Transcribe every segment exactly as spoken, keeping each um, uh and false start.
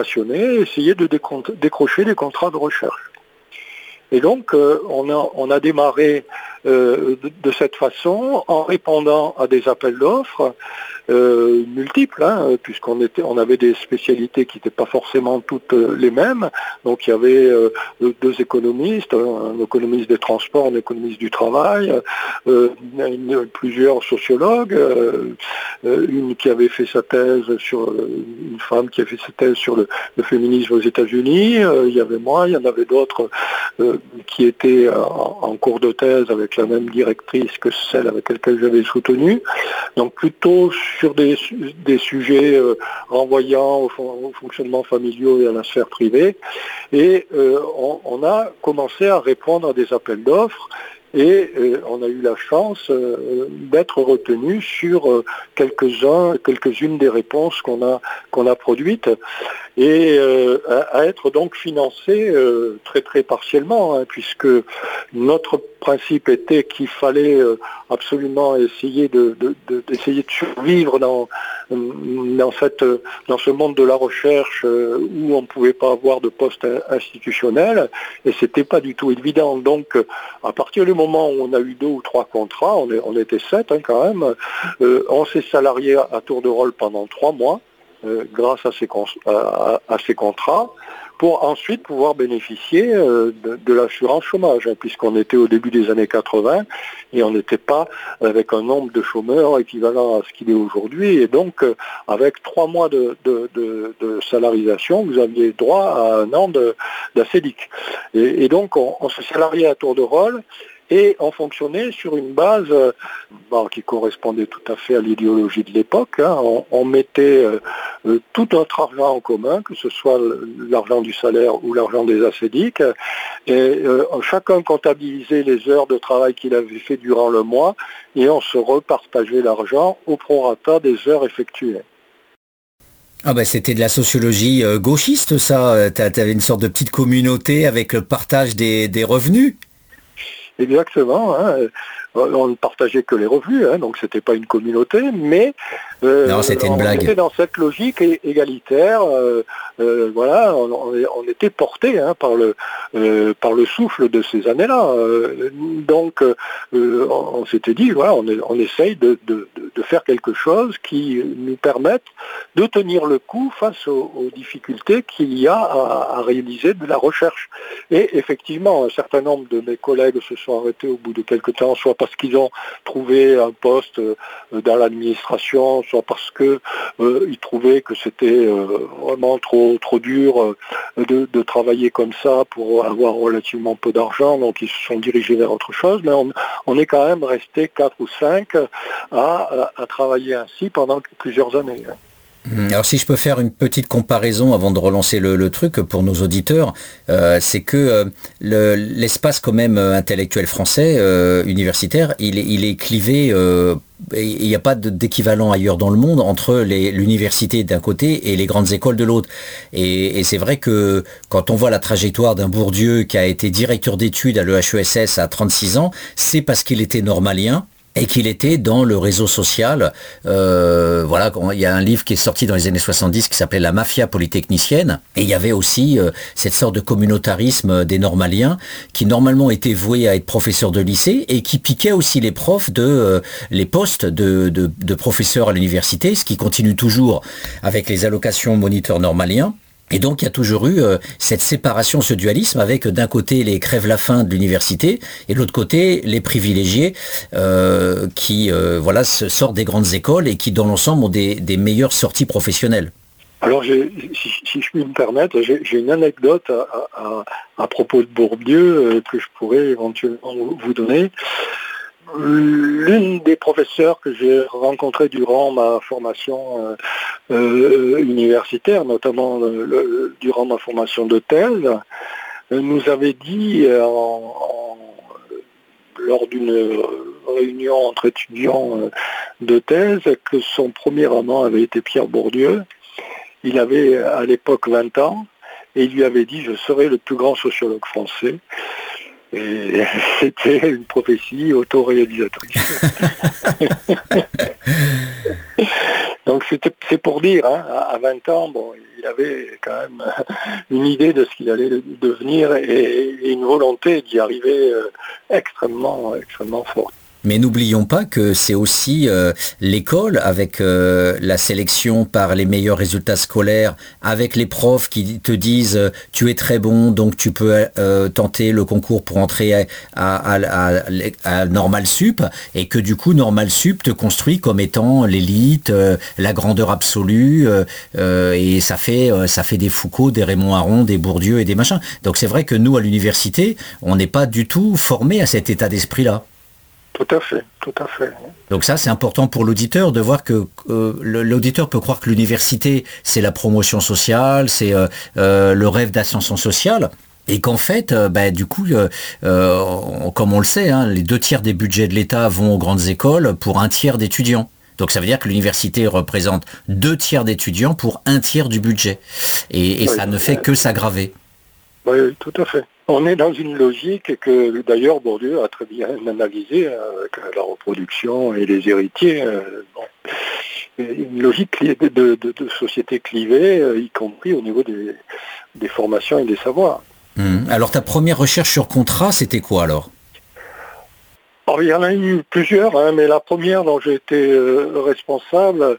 passionnés essayaient de décro- décrocher des contrats de recherche. Et donc, euh, on, a, on a démarré euh, de, de cette façon en répondant à des appels d'offres euh, multiples, hein, puisqu'on était, on avait des spécialités qui n'étaient pas forcément toutes euh, les mêmes. Donc, il y avait euh, deux économistes, un économiste des transports, un économiste du travail, euh, une, plusieurs sociologues, euh, une qui avait fait sa thèse sur une femme qui a fait sa thèse sur le, le féminisme aux États-Unis. Euh, il y avait moi, il y en avait d'autres. Euh, qui était en, en cours de thèse avec la même directrice que celle avec laquelle j'avais soutenu. Donc plutôt sur des, des sujets euh, renvoyant au, au fonctionnement familial et à la sphère privée. Et euh, on, on a commencé à répondre à des appels d'offres. Et euh, on a eu la chance euh, d'être retenu sur euh, quelques-uns, quelques-unes des réponses qu'on a qu'on a produites et euh, à, à être donc financé euh, très très partiellement, hein, puisque notre principe était qu'il fallait euh, absolument essayer de, de, de, d'essayer de survivre dans, dans, cette, dans ce monde de la recherche euh, où on ne pouvait pas avoir de poste institutionnel, et c'était pas du tout évident. Donc à partir du moment où on a eu deux ou trois contrats, on, est, on était sept hein, quand même, euh, on s'est salarié à, à tour de rôle pendant trois mois, euh, grâce à ces, à, à ces contrats, pour ensuite pouvoir bénéficier euh, de, de l'assurance chômage, hein, puisqu'on était au début des années quatre-vingts et on n'était pas avec un nombre de chômeurs équivalent à ce qu'il est aujourd'hui. Et donc, euh, avec trois mois de, de, de, de salarisation, vous aviez droit à un an de, d'ACEDIC. Et, et donc, on, on se salariait à tour de rôle. Et on fonctionnait sur une base euh, bon, qui correspondait tout à fait à l'idéologie de l'époque. Hein. On, on mettait euh, euh, tout notre argent en commun, que ce soit l'argent du salaire ou l'argent des ACEDIC. Et euh, chacun comptabilisait les heures de travail qu'il avait fait durant le mois et on se repartageait l'argent au prorata des heures effectuées. Ah ben c'était de la sociologie euh, gauchiste, ça. Tu avais une sorte de petite communauté avec le partage des, des revenus. Exactement, hein. On ne partageait que les revenus, hein, donc c'était pas une communauté, mais euh, non, c'était une on blague. était dans cette logique égalitaire. Euh, euh, voilà, on, on était porté hein, par le euh, par le souffle de ces années-là. Euh, donc, euh, on, on s'était dit, voilà, on, est, on essaye de, de, de faire quelque chose qui nous permette de tenir le coup face aux, aux difficultés qu'il y a à, à réaliser de la recherche. Et effectivement, un certain nombre de mes collègues se sont arrêtés au bout de quelques temps, soit parce qu'ils ont trouvé un poste euh, dans l'administration, soit parce qu'ils euh, trouvaient que c'était euh, vraiment trop, trop dur euh, de, de travailler comme ça pour avoir relativement peu d'argent, donc ils se sont dirigés vers autre chose, mais on, on est quand même resté quatre ou cinq à, à, à travailler ainsi pendant plusieurs années. Alors si je peux faire une petite comparaison avant de relancer le, le truc pour nos auditeurs, euh, c'est que euh, le, l'espace quand même intellectuel français, euh, universitaire, il est, il est clivé, euh, il n'y a pas de, d'équivalent ailleurs dans le monde entre les, l'université d'un côté et les grandes écoles de l'autre. Et, et c'est vrai que quand on voit la trajectoire d'un Bourdieu qui a été directeur d'études à l'E H E S S à trente-six ans, c'est parce qu'il était normalien. Et qu'il était dans le réseau social. Euh, voilà, il y a un livre qui est sorti dans les années soixante-dix qui s'appelait La Mafia polytechnicienne. Et il y avait aussi euh, cette sorte de communautarisme des normaliens qui normalement étaient voués à être professeurs de lycée et qui piquaient aussi les profs de euh, les postes de, de, de professeurs à l'université, ce qui continue toujours avec les allocations moniteurs normaliens. Et donc il y a toujours eu euh, cette séparation, ce dualisme avec d'un côté les crève-la-faim de l'université et de l'autre côté les privilégiés euh, qui euh, voilà sortent des grandes écoles et qui dans l'ensemble ont des, des meilleures sorties professionnelles. Alors j'ai, si, si je puis me permettre, j'ai, j'ai une anecdote à, à, à propos de Bourdieu euh, que je pourrais éventuellement vous donner. L'une des professeurs que j'ai rencontrées durant ma formation euh, euh, universitaire, notamment le, le, durant ma formation de thèse, euh, nous avait dit euh, en, en, lors d'une réunion entre étudiants euh, de thèse que son premier amant avait été Pierre Bourdieu. Il avait à l'époque vingt ans et il lui avait dit « Je serai le plus grand sociologue français ». Et c'était une prophétie autoréalisatrice. Donc c'était, c'est pour dire, hein, à vingt ans, bon, il avait quand même une idée de ce qu'il allait devenir et, et une volonté d'y arriver euh, extrêmement, extrêmement forte. Mais n'oublions pas que c'est aussi euh, l'école avec euh, la sélection par les meilleurs résultats scolaires, avec les profs qui te disent euh, tu es très bon donc tu peux euh, tenter le concours pour entrer à, à, à, à Normal Sup, et que du coup Normal Sup te construit comme étant l'élite, euh, la grandeur absolue, euh, euh, et ça fait euh, ça fait des Foucault, des Raymond Aron, des Bourdieu et des machins. Donc c'est vrai que nous à l'université on n'est pas du tout formés à cet état d'esprit-là. Tout à fait, tout à fait. Donc ça, c'est important pour l'auditeur de voir que euh, l'auditeur peut croire que l'université, c'est la promotion sociale, c'est euh, euh, le rêve d'ascension sociale. Et qu'en fait, euh, bah, du coup, euh, euh, comme on le sait, hein, les deux tiers des budgets de l'État vont aux grandes écoles pour un tiers d'étudiants. Donc ça veut dire que l'université représente deux tiers d'étudiants pour un tiers du budget. Et, et oui, ça ne fait que s'aggraver. Oui, tout à fait. On est dans une logique que d'ailleurs Bourdieu a très bien analysée avec la reproduction et les héritiers. Bon. Une logique de, de, de société clivée, y compris au niveau des, des formations et des savoirs. Mmh. Alors ta première recherche sur contrat, c'était quoi alors ? Alors, il y en a eu plusieurs, hein, mais la première dont j'ai été euh, responsable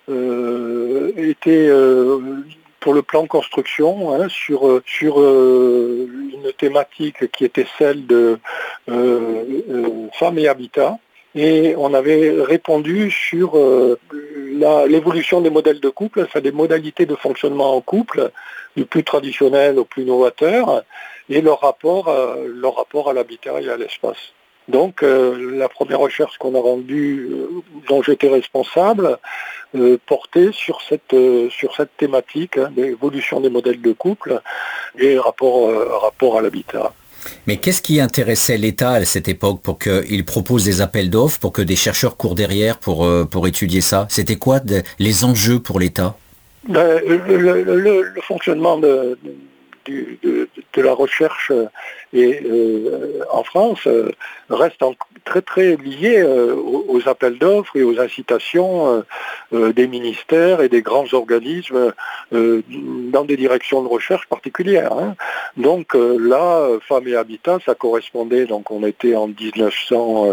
euh, était... Euh, pour le plan construction, hein, sur, sur euh, une thématique qui était celle de euh, euh, femmes et habitat. Et on avait répondu sur euh, la, l'évolution des modèles de couple, enfin des modalités de fonctionnement en couple, du plus traditionnel au plus novateur, et leur rapport, euh, leur rapport à l'habitat et à l'espace. Donc euh, la première recherche qu'on a rendue, euh, dont j'étais responsable, euh, portait sur cette, euh, sur cette thématique, hein, l'évolution des modèles de couple et rapport, euh, rapport à l'habitat. Mais qu'est-ce qui intéressait l'État à cette époque pour qu'il propose des appels d'offres, pour que des chercheurs courent derrière pour, euh, pour étudier ça ? C'était quoi de, les enjeux pour l'État ? le, le, le, le fonctionnement de... de De, de, de la recherche et, euh, en France euh, reste en, très très lié euh, aux, aux appels d'offres et aux incitations euh, euh, des ministères et des grands organismes euh, dans des directions de recherche particulières. Hein. Donc euh, là, Femmes et Habitat, ça correspondait, donc on était en dix-neuf cent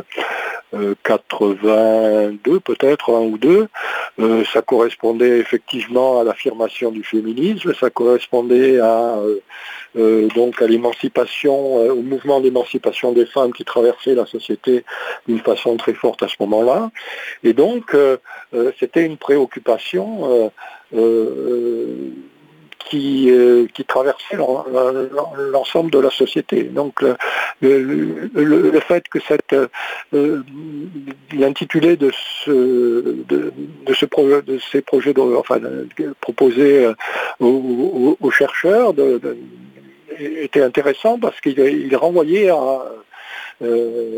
quatre-vingt-deux peut-être, un ou deux, euh, ça correspondait effectivement à l'affirmation du féminisme, ça correspondait à euh, Euh, donc à l'émancipation, euh, au mouvement d'émancipation des femmes qui traversait la société d'une façon très forte à ce moment-là. Et donc, euh, euh, c'était une préoccupation euh, euh, qui, euh, qui traversait l'ensemble de la société. Donc, le, le, le, le fait que cette, euh, l'intitulé de, ce, de, de, ce projet, de ces projets de, enfin, de, proposés aux, aux chercheurs de, de, était intéressant parce qu'il il renvoyait à, euh,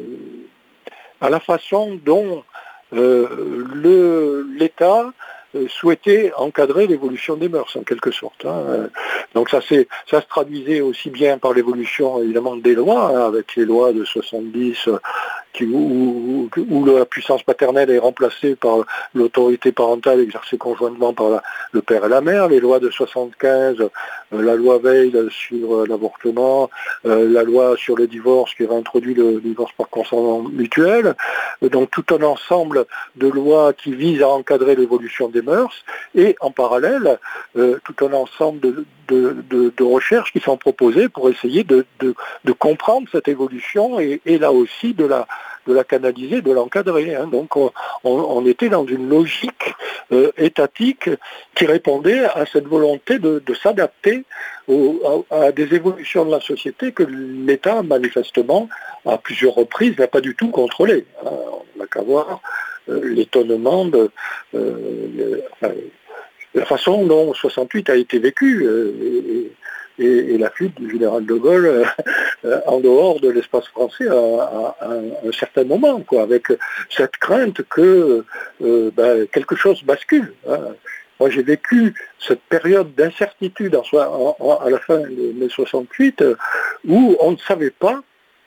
à la façon dont euh, le, l'État souhaitait encadrer l'évolution des mœurs, en quelque sorte. Hein. Donc ça, c'est, ça se traduisait aussi bien par l'évolution, évidemment, des lois, hein, avec les lois de soixante-dix, qui, où, où la puissance paternelle est remplacée par l'autorité parentale exercée conjointement par la, le père et la mère, les lois de soixante-quinze, euh, la loi Veil sur euh, l'avortement, euh, la loi sur le divorce qui réintroduit le divorce par consentement mutuel, donc tout un ensemble de lois qui visent à encadrer l'évolution des mœurs, et en parallèle, euh, tout un ensemble de, de, de, de recherches qui sont proposées pour essayer de, de, de comprendre cette évolution et, et là aussi de la, de la canaliser, de l'encadrer. Hein. Donc on, on, on était dans une logique euh, étatique qui répondait à cette volonté de, de s'adapter au, à, à des évolutions de la société que l'État, manifestement, à plusieurs reprises, n'a pas du tout contrôlé. Hein. On n'a qu'à voir euh, l'étonnement de... Euh, enfin, la façon dont soixante-huit a été vécu euh, et, et, et la fuite du général de Gaulle euh, en dehors de l'espace français à, à, à un certain moment, quoi, avec cette crainte que euh, ben, quelque chose bascule. Hein. Moi, j'ai vécu cette période d'incertitude en, en, en, à la fin de mai soixante-huit euh, où on ne savait pas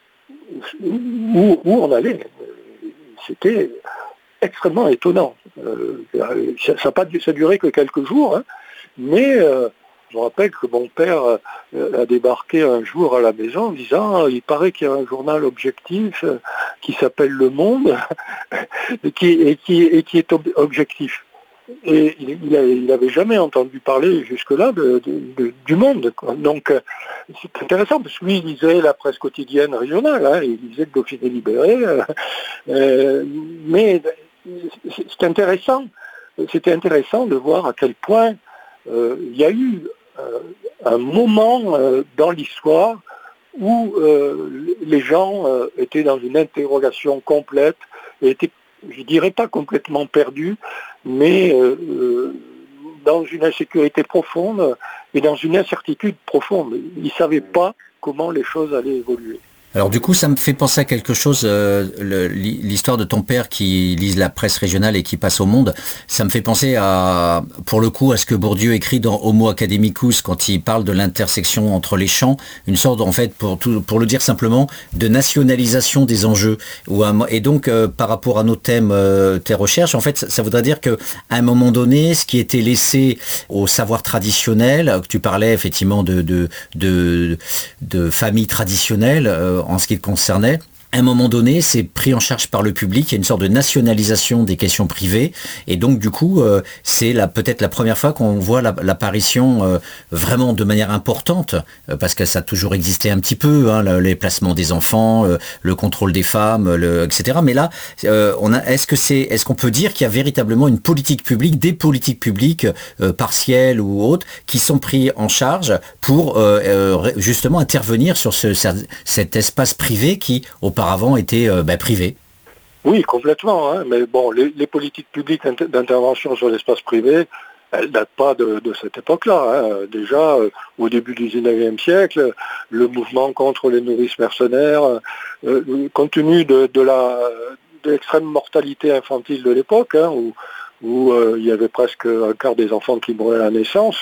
où, où on allait. C'était extrêmement étonnant. Euh, ça n'a pas ça duré que quelques jours, hein, Mais euh, je me rappelle que mon père euh, a débarqué un jour à la maison en disant ah, il paraît qu'il y a un journal objectif euh, qui s'appelle Le Monde et, qui, et, qui, et qui est ob- objectif. Et il n'avait jamais entendu parler jusque-là de, de, de, du Monde. Quoi. Donc euh, c'est intéressant parce que lui il lisait la presse quotidienne régionale, hein, il lisait le Dauphiné libéré, euh, euh, mais c'est intéressant. C'était intéressant de voir à quel point euh, il y a eu euh, un moment euh, dans l'histoire où euh, les gens euh, étaient dans une interrogation complète et étaient, je dirais pas complètement perdus, mais euh, euh, dans une insécurité profonde et dans une incertitude profonde. Ils ne savaient pas comment les choses allaient évoluer. Alors du coup, ça me fait penser à quelque chose, euh, le, l'histoire de ton père qui lise la presse régionale et qui passe au Monde. Ça me fait penser à, pour le coup, à ce que Bourdieu écrit dans Homo Academicus quand il parle de l'intersection entre les champs, une sorte, en fait, pour tout, pour le dire simplement, de nationalisation des enjeux. Et donc, euh, par rapport à nos thèmes, euh, tes recherches, en fait, ça, ça voudrait dire que à un moment donné, ce qui était laissé au savoir traditionnel, que tu parlais effectivement de de de, de famille traditionnelle. Euh, en ce qui le concernait, à un moment donné, c'est pris en charge par le public. Il y a une sorte de nationalisation des questions privées. Et donc, du coup, euh, c'est la, peut-être la première fois qu'on voit la, l'apparition euh, vraiment de manière importante, euh, parce que ça a toujours existé un petit peu, hein, le, les placements des enfants, euh, le contrôle des femmes, le, et cetera. Mais là, euh, on a, est-ce que c'est, est-ce qu'on peut dire qu'il y a véritablement une politique publique, des politiques publiques euh, partielles ou autres, qui sont pris en charge pour euh, euh, justement intervenir sur ce, cet espace privé qui, au auparavant était euh, bah, privé. Oui, complètement. Hein. Mais bon, les, les politiques publiques d'intervention sur l'espace privé, elles ne datent pas de, de cette époque-là. Hein. Déjà, euh, au début du dix-neuvième siècle, le mouvement contre les nourrices mercenaires, euh, compte tenu de, de, la, de l'extrême mortalité infantile de l'époque, hein, où, où euh, il y avait presque un quart des enfants qui mouraient à la naissance,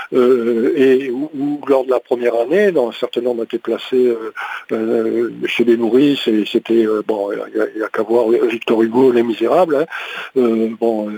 euh, et où, où lors de la première année, dans un certain nombre étaient placés euh, euh, chez les nourrices, et c'était, euh, bon, il n'y a, a qu'à voir Victor Hugo, Les Misérables, hein, euh, bon,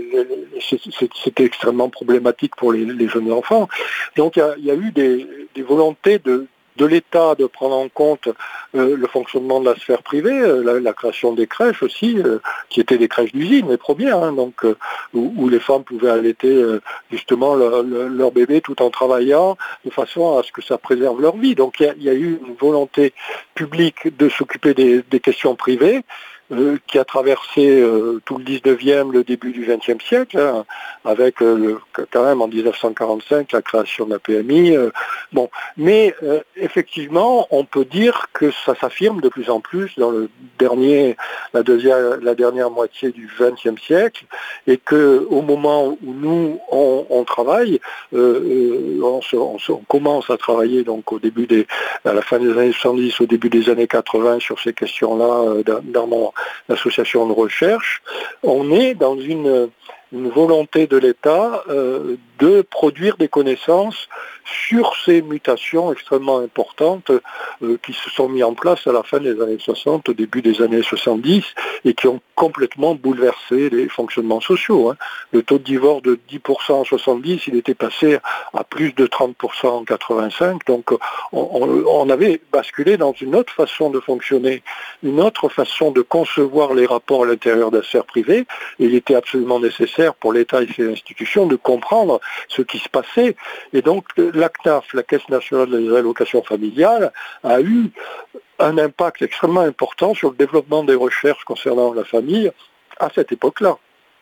c'était extrêmement problématique pour les, les jeunes enfants. Donc il y a, il y a eu des, des volontés de de l'État de prendre en compte euh, le fonctionnement de la sphère privée, euh, la, la création des crèches aussi, euh, qui étaient des crèches d'usine, les premières, hein, donc euh, où, où les femmes pouvaient allaiter euh, justement le, le, leur bébé tout en travaillant, de façon à ce que ça préserve leur vie. Donc il y, y a eu une volonté publique de s'occuper des, des questions privées, Euh, qui a traversé euh, tout le dix-neuvième, le début du vingtième siècle, hein, avec euh, le, quand même en dix-neuf cent quarante-cinq la création de la P M I. Euh, bon, mais euh, effectivement, on peut dire que ça s'affirme de plus en plus dans le dernier, la, deuxième, la dernière moitié du vingtième siècle, et que au moment où nous on, on travaille, euh, on, se, on, se, on commence à travailler donc au début des, à la fin des années soixante-dix, au début des années quatre-vingts sur ces questions-là euh, dans mon l'association de recherche, on est dans une, une volonté de l'État euh, de produire des connaissances sur ces mutations extrêmement importantes euh, qui se sont mises en place à la fin des années soixante, au début des années soixante-dix, et qui ont complètement bouleversé les fonctionnements sociaux. Hein. Le taux de divorce de dix pour cent en soixante-dix, il était passé à plus de trente pour cent en quatre-vingt-cinq, donc on, on, on avait basculé dans une autre façon de fonctionner, une autre façon de concevoir les rapports à l'intérieur de la sphère privée, et il était absolument nécessaire pour l'État et ses institutions de comprendre ce qui se passait. Et donc l'A C N A F, la Caisse nationale des allocations familiales, a eu un impact extrêmement important sur le développement des recherches concernant la famille à cette époque-là.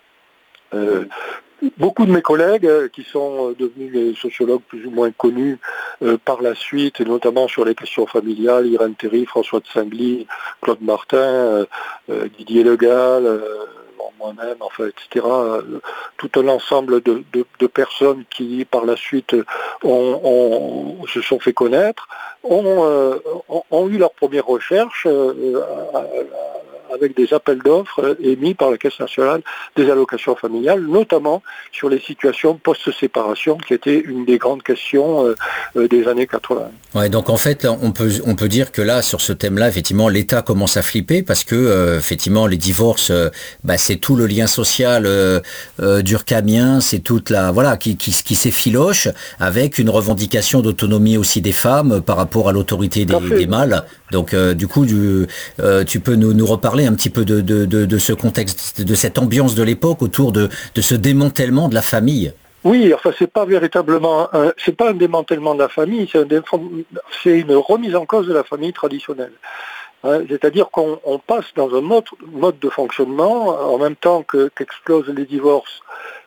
Euh, Beaucoup de mes collègues euh, qui sont devenus des sociologues plus ou moins connus euh, par la suite, et notamment sur les questions familiales, Irène Théry, François de Singly, Claude Martin, euh, euh, Didier Le Gall, euh, moi-même, enfin, et cetera, euh, tout un ensemble de, de, de personnes qui, par la suite, ont, ont, se sont fait connaître, ont, euh, ont, ont eu leur première recherche euh, à, à, avec des appels d'offres émis par la Caisse nationale des allocations familiales, notamment sur les situations post-séparation, qui était une des grandes questions euh, euh, des années quatre-vingts. Ouais, donc en fait, on peut on peut dire que là, sur ce thème-là, effectivement, l'État commence à flipper parce que euh, effectivement, les divorces, euh, bah, c'est tout le lien social euh, euh, durkheimien, c'est toute la voilà qui qui, qui s'effiloche avec une revendication d'autonomie aussi des femmes par rapport à l'autorité des, des mâles. Donc euh, du coup, du, euh, tu peux nous, nous reparler un petit peu de, de, de, de ce contexte, de cette ambiance de l'époque autour de, de ce démantèlement de la famille. Oui, enfin c'est pas véritablement, un, c'est pas un démantèlement de la famille, c'est, un, c'est une remise en cause de la famille traditionnelle. Hein, c'est-à-dire qu'on on passe dans un mode, mode de fonctionnement en même temps que, qu'explosent les divorces.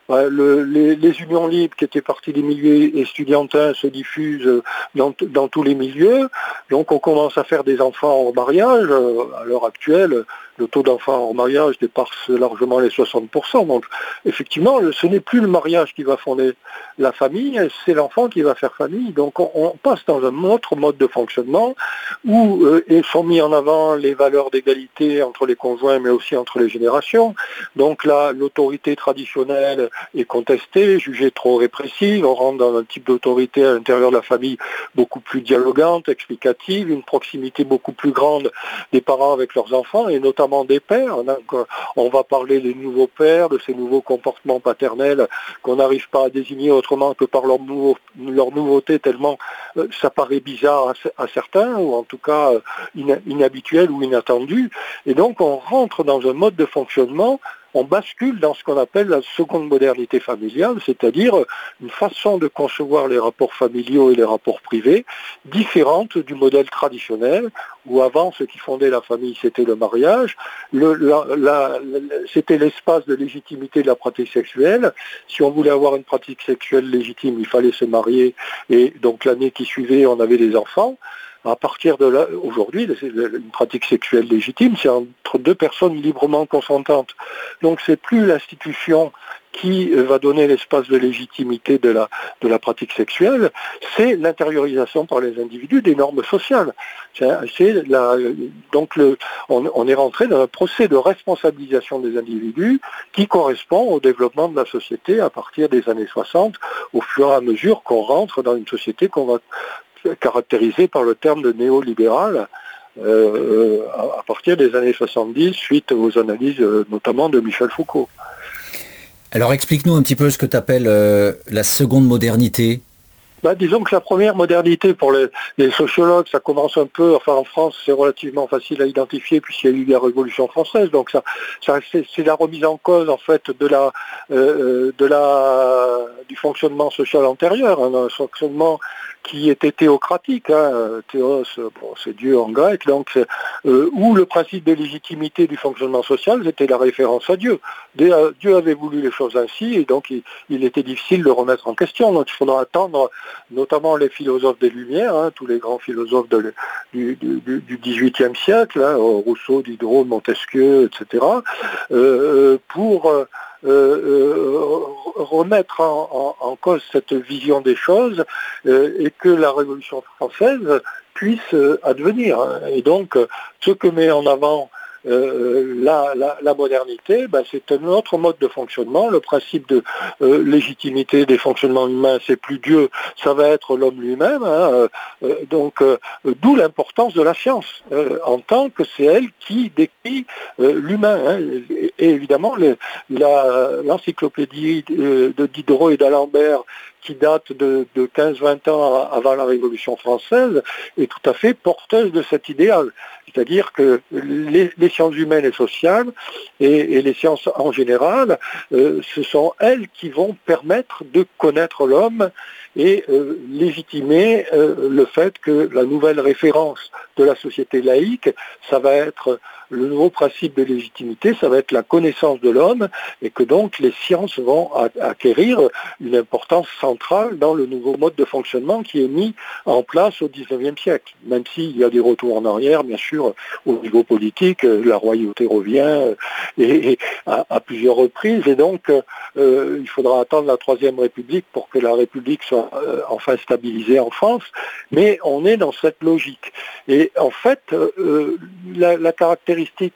Le, les, les unions libres qui étaient parties des milieux estudiantins se diffusent dans, dans tous les milieux. Donc on commence à faire des enfants hors mariage. À l'heure actuelle, le taux d'enfants hors mariage dépasse largement les soixante pour cent. Donc effectivement, ce n'est plus le mariage qui va fonder la famille, c'est l'enfant qui va faire famille. Donc on, on passe dans un autre mode de fonctionnement où euh, sont mis en avant les valeurs d'égalité entre les conjoints mais aussi entre les générations. Donc là, l'autorité traditionnelle est contestée, jugée trop répressive. On rentre dans un type d'autorité à l'intérieur de la famille beaucoup plus dialogante, explicative, une proximité beaucoup plus grande des parents avec leurs enfants et notamment des pères. Donc, on va parler des nouveaux pères, de ces nouveaux comportements paternels qu'on n'arrive pas à désigner autrement que par leur, nouveau, leur nouveauté, tellement euh, ça paraît bizarre à, à certains, ou en tout cas euh, in, inhabituel ou inattendu. Et donc on rentre dans un mode de fonctionnement, on bascule dans ce qu'on appelle la seconde modernité familiale, c'est-à-dire une façon de concevoir les rapports familiaux et les rapports privés différente du modèle traditionnel, où avant ce qui fondait la famille c'était le mariage, le, la, la, la, c'était l'espace de légitimité de la pratique sexuelle. Si on voulait avoir une pratique sexuelle légitime, il fallait se marier, et donc l'année qui suivait on avait des enfants. À partir de là, aujourd'hui, une pratique sexuelle légitime, c'est entre deux personnes librement consentantes. Donc c'est plus l'institution qui va donner l'espace de légitimité de la, de la pratique sexuelle, c'est l'intériorisation par les individus des normes sociales. C'est, c'est la, donc le, on, on est rentré dans un procès de responsabilisation des individus qui correspond au développement de la société à partir des années soixante, au fur et à mesure qu'on rentre dans une société qu'on va caractérisé par le terme de néolibéral euh, à partir des années soixante-dix, suite aux analyses euh, notamment de Michel Foucault. Alors explique-nous un petit peu ce que tu appelles euh, la seconde modernité. Bah, disons que la première modernité pour les, les sociologues, ça commence un peu, enfin en France c'est relativement facile à identifier puisqu'il y a eu la Révolution française, donc ça, ça c'est, c'est la remise en cause en fait de la, euh, de la, du fonctionnement social antérieur, hein, un fonctionnement qui était théocratique, hein, théos, bon, c'est Dieu en grec, donc euh, où le principe de légitimité du fonctionnement social, c'était la référence à Dieu. Dieu avait voulu les choses ainsi, et donc il, il était difficile de remettre en question. Donc il faudra attendre, notamment les philosophes des Lumières, hein, tous les grands philosophes de, du, du, du dix-huitième siècle, hein, Rousseau, Diderot, Montesquieu, et cetera, euh, pour euh, Euh, remettre en, en, en cause cette vision des choses euh, et que la Révolution française puisse euh, advenir. Et donc, ce que met en avant Euh, la, la, la modernité, ben, c'est un autre mode de fonctionnement. Le principe de euh, légitimité des fonctionnements humains, c'est plus Dieu, ça va être l'homme lui-même. Hein, euh, donc, euh, d'où l'importance de la science, euh, en tant que c'est elle qui décrit euh, l'humain. Hein, et, et évidemment, le, la, l'encyclopédie de Diderot et d'Alembert, qui date de, de quinze vingt ans avant la Révolution française, est tout à fait porteuse de cet idéal. C'est-à-dire que les, les sciences humaines et sociales, et, et les sciences en général, euh, ce sont elles qui vont permettre de connaître l'homme et euh, légitimer euh, le fait que la nouvelle référence de la société laïque, ça va être le nouveau principe de légitimité, ça va être la connaissance de l'homme, et que donc les sciences vont acquérir une importance centrale dans le nouveau mode de fonctionnement qui est mis en place au dix-neuvième siècle. Même s'il y a des retours en arrière, bien sûr, au niveau politique, la royauté revient et, et à, à plusieurs reprises, et donc euh, il faudra attendre la Troisième République pour que la République soit euh, enfin stabilisée en France, mais on est dans cette logique. Et en fait, euh, la, la caractéristique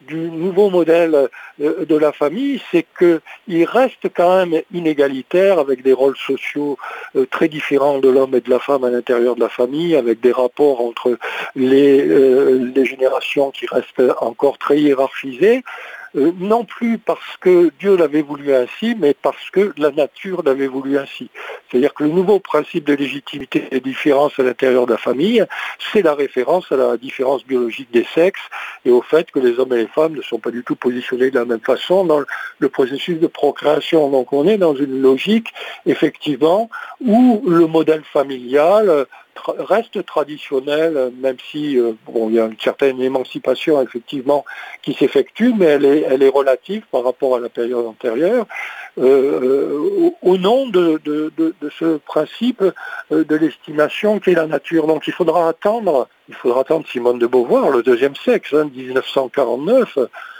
du nouveau modèle de la famille, c'est qu'il reste quand même inégalitaire avec des rôles sociaux très différents de l'homme et de la femme à l'intérieur de la famille, avec des rapports entre les, euh, les générations qui restent encore très hiérarchisés. Euh, non plus parce que Dieu l'avait voulu ainsi, mais parce que la nature l'avait voulu ainsi. C'est-à-dire que le nouveau principe de légitimité des différences à l'intérieur de la famille, c'est la référence à la différence biologique des sexes et au fait que les hommes et les femmes ne sont pas du tout positionnés de la même façon dans le processus de procréation. Donc on est dans une logique, effectivement, où le modèle familial reste traditionnel, même si euh, bon, il y a une certaine émancipation effectivement qui s'effectue, mais elle est, elle est relative par rapport à la période antérieure, euh, au, au nom de, de, de, de ce principe euh, de l'estimation qu'est la nature. Donc il faudra attendre, il faudra attendre Simone de Beauvoir, le deuxième sexe, hein, dix-neuf cent quarante-neuf,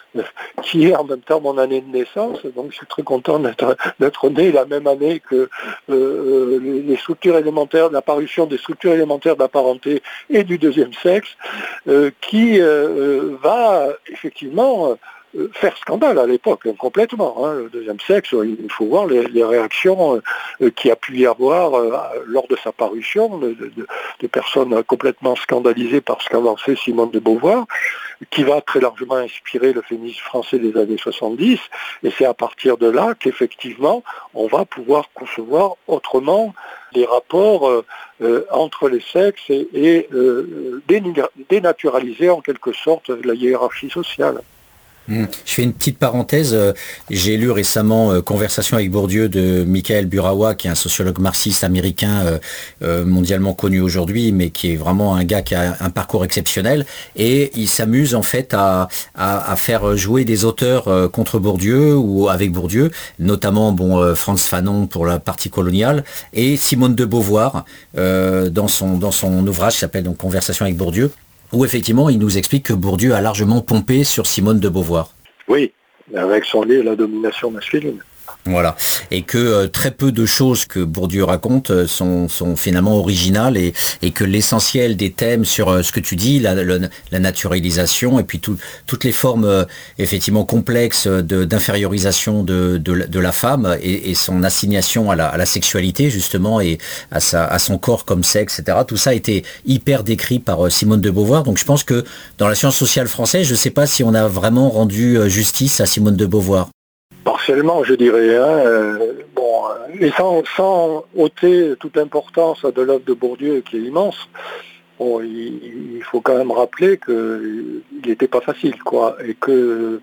qui est en même temps mon année de naissance, donc je suis très content d'être, d'être né la même année que euh, les, les structures élémentaires, l'apparition des structures élémentaires de la parenté et du deuxième sexe, euh, qui euh, va effectivement euh, faire scandale à l'époque, hein, complètement. Hein, le deuxième sexe, il faut voir les, les réactions euh, qu'il y a pu y avoir euh, lors de sa parution, de, de, de personnes complètement scandalisées par ce qu'avançait Simone de Beauvoir, qui va très largement inspirer le féminisme français des années soixante-dix, et c'est à partir de là qu'effectivement on va pouvoir concevoir autrement les rapports euh, euh, entre les sexes et, et euh, dénaturaliser en quelque sorte la hiérarchie sociale. Mmh. Je fais une petite parenthèse. J'ai lu récemment euh, Conversation avec Bourdieu de Michael Burawa, qui est un sociologue marxiste américain euh, euh, mondialement connu aujourd'hui, mais qui est vraiment un gars qui a un parcours exceptionnel. Et il s'amuse en fait à, à, à faire jouer des auteurs euh, contre Bourdieu ou avec Bourdieu, notamment bon euh, Frantz Fanon pour la partie coloniale et Simone de Beauvoir euh, dans son dans son ouvrage qui s'appelle donc Conversation avec Bourdieu, où effectivement il nous explique que Bourdieu a largement pompé sur Simone de Beauvoir. Oui, avec son livre La domination masculine. Voilà, et que euh, très peu de choses que Bourdieu raconte euh, sont, sont finalement originales et, et que l'essentiel des thèmes sur euh, ce que tu dis, la, la, la naturalisation et puis tout, toutes les formes euh, effectivement complexes de, d'infériorisation de, de, de la femme et, et son assignation à la, à la sexualité justement et à, sa, à son corps comme sexe, et cetera. Tout ça a été hyper décrit par euh, Simone de Beauvoir. Donc je pense que dans la science sociale française, je ne sais pas si on a vraiment rendu euh, justice à Simone de Beauvoir. Partiellement, je dirais. Hein, euh, bon, et sans, sans ôter toute l'importance de l'œuvre de Bourdieu, qui est immense, bon, il, il faut quand même rappeler qu'il n'était pas facile, quoi, et que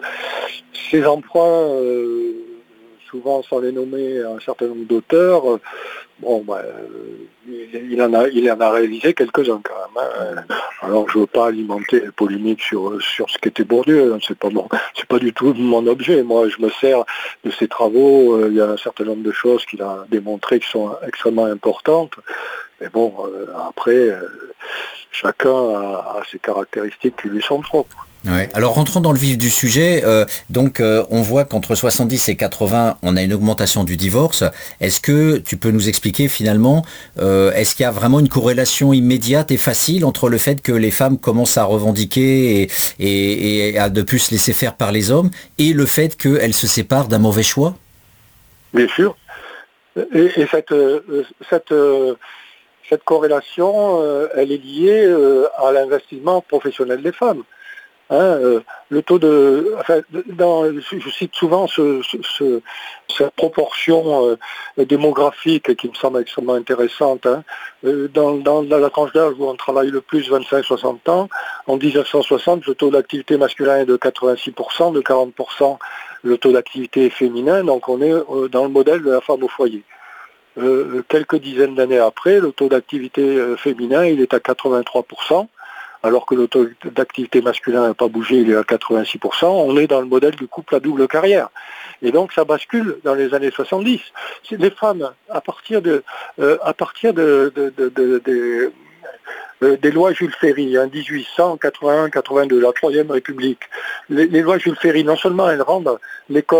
ces emprunts, euh, souvent sans les nommer un certain nombre d'auteurs, euh, bon, bah, il, il, en a, il en a réalisé quelques-uns quand même. Hein. Alors je ne veux pas alimenter la polémique sur, sur ce qu'était Bourdieu, hein. c'est pas bon, c'est pas du tout mon objet. Moi je me sers de ses travaux, euh, il y a un certain nombre de choses qu'il a démontrées qui sont extrêmement importantes. Mais bon, euh, après, euh, chacun a, a ses caractéristiques qui lui sont propres. Ouais. Alors rentrons dans le vif du sujet. Euh, donc euh, on voit qu'entre soixante-dix et quatre-vingts, on a une augmentation du divorce. Est-ce que tu peux nous expliquer finalement, euh, est-ce qu'il y a vraiment une corrélation immédiate et facile entre le fait que les femmes commencent à revendiquer et, et, et à de plus se laisser faire par les hommes et le fait qu'elles se séparent d'un mauvais choix ? Bien sûr. Et, et cette, cette, cette corrélation, elle est liée à l'investissement professionnel des femmes. Hein, euh, le taux de, enfin, dans, je cite souvent ce, ce, ce, cette proportion euh, démographique qui me semble extrêmement intéressante. Hein. Euh, dans, dans, dans la tranche d'âge où on travaille le plus, vingt-cinq à soixante ans, en dix-neuf cent soixante, le taux d'activité masculin est de quatre-vingt-six pour cent, de quarante pour cent le taux d'activité féminin, donc on est euh, dans le modèle de la femme au foyer. Euh, quelques dizaines d'années après, le taux d'activité euh, féminin, il est à quatre-vingt-trois pour cent. Alors que le taux d'activité masculin n'a pas bougé, il est à quatre-vingt-six pour cent, on est dans le modèle du couple à double carrière. Et donc ça bascule dans les années soixante-dix. Les femmes, à partir de, euh, à partir de, de, de, de, de euh, des lois Jules Ferry, hein, dix-huit cent quatre-vingt-un quatre-vingt-deux, la Troisième République, les, les lois Jules Ferry, non seulement elles rendent l'école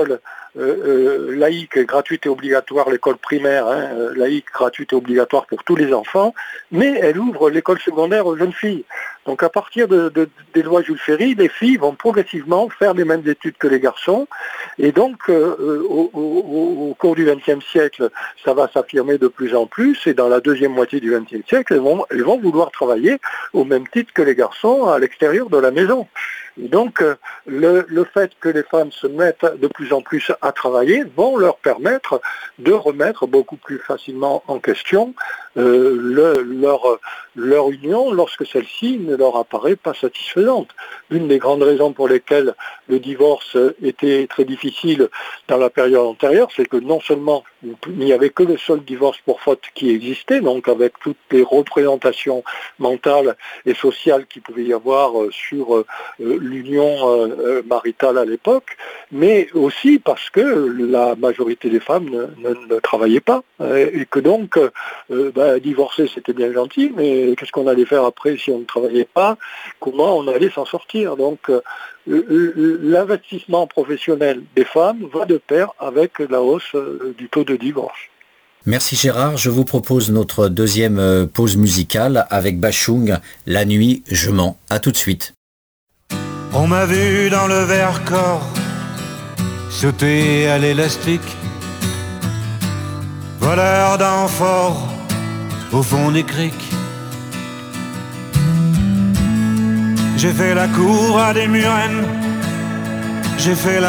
euh, euh, laïque, gratuite et obligatoire, l'école primaire, hein, euh, laïque, gratuite et obligatoire pour tous les enfants, mais elle ouvre l'école secondaire aux jeunes filles. Donc à partir de, de, des lois Jules Ferry, les filles vont progressivement faire les mêmes études que les garçons, et donc euh, au, au, au cours du vingtième siècle, ça va s'affirmer de plus en plus, et dans la deuxième moitié du vingtième siècle, elles vont, elles vont vouloir travailler au même titre que les garçons à l'extérieur de la maison. Et donc, le, le fait que les femmes se mettent de plus en plus à travailler vont leur permettre de remettre beaucoup plus facilement en question euh, le, leur, leur union lorsque celle-ci ne leur apparaît pas satisfaisante. Une des grandes raisons pour lesquelles le divorce était très difficile dans la période antérieure, c'est que non seulement il n'y avait que le seul divorce pour faute qui existait, donc avec toutes les représentations mentales et sociales qu'il pouvait y avoir sur euh, l'union euh, maritale à l'époque, mais aussi parce que la majorité des femmes ne, ne, ne travaillaient pas, et que donc euh, ben, divorcer c'était bien gentil, mais qu'est-ce qu'on allait faire après si on ne travaillait pas, comment on allait s'en sortir. Donc euh, l'investissement professionnel des femmes va de pair avec la hausse du taux de divorce. Merci Gérard, je vous propose notre deuxième pause musicale avec Bashung, La nuit, je mens. À tout de suite. On m'a vu dans le Vercors sauter à l'élastique, voleur d'amphores au fond des criques. J'ai fait la cour à des murennes, j'ai fait la